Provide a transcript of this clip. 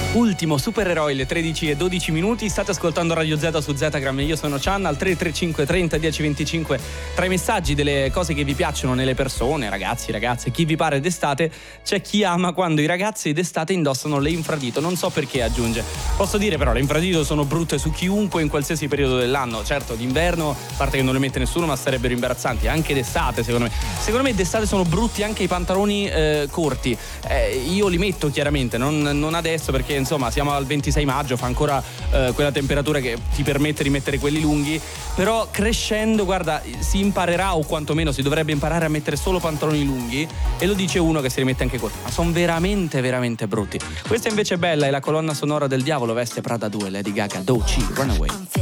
Ultimo supereroi, le 13:12. State ascoltando Radio Z su Zetagram. Io sono Chan. Al 335 30 10 25 tra i messaggi delle cose che vi piacciono nelle persone, ragazzi, ragazze, chi vi pare d'estate. C'è chi ama quando i ragazzi d'estate indossano le infradito. Non so perché, aggiunge. Posso dire però, le infradito sono brutte su chiunque in qualsiasi periodo dell'anno. Certo, d'inverno, a parte che non le mette nessuno, ma sarebbero imbarazzanti. Anche d'estate, secondo me. Secondo me d'estate sono brutti anche i pantaloni corti. Io li metto chiaramente, non adesso, perché insomma siamo al 26 maggio, fa ancora quella temperatura che ti permette di mettere quelli lunghi, però crescendo, guarda, si imparerà, o quantomeno si dovrebbe imparare a mettere solo pantaloni lunghi, e lo dice uno che si rimette anche corti, ma sono veramente veramente brutti. Questa invece è bella, è la colonna sonora del Diavolo Veste Prada 2, Lady Gaga, Doechii, Runaway.